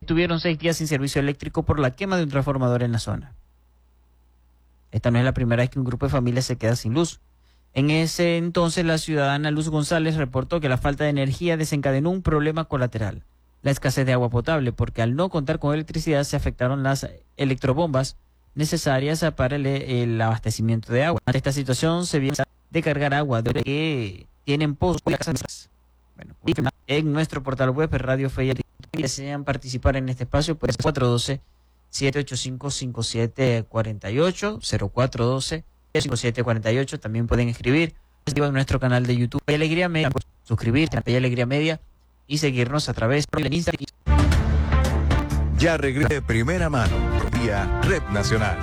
tuvieron 6 días sin servicio eléctrico por la quema de un transformador en la zona. Esta no es la primera vez que un grupo de familias se queda sin luz. En ese entonces, la ciudadana Luz González reportó que la falta de energía desencadenó un problema colateral, la escasez de agua potable, porque al no contar con electricidad se afectaron las electrobombas necesarias para el abastecimiento de agua. Ante esta situación se viene de cargar agua de que tienen pozos por las casas. Bueno, en nuestro portal web Radio Fe y Alegría, si desean participar en este espacio, pues 412-785-5748, 0412-5748. También pueden escribir en nuestro canal de YouTube Fe y Alegría Media, suscribirse a Fe y Alegría Media y seguirnos a través de Instagram. Ya regresé de primera mano vía Red Nacional.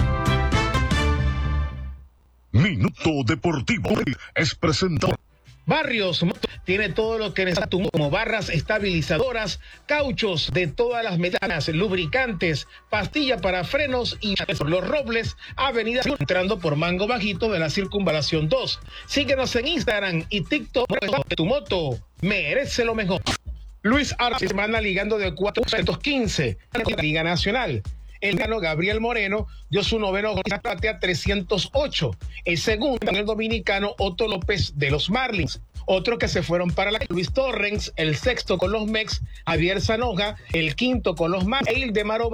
Minuto Deportivo es presentado. Barrios tiene todo lo que necesita, como barras estabilizadoras, cauchos de todas las medidas, lubricantes, pastilla para frenos y Los Robles, avenida entrando por Mango Bajito de la Circunvalación 2. Síguenos en Instagram y TikTok. Tu moto merece lo mejor. Luis Arce, semana ligando de 415 en la Liga Nacional. El gano Gabriel Moreno dio su noveno platea 308. El segundo, el dominicano Otto López de los Marlins. Otro que se fueron para la Luis Torrens, el sexto con los Mex, Javier Zanoja, el quinto con los Mar, Eil de Maro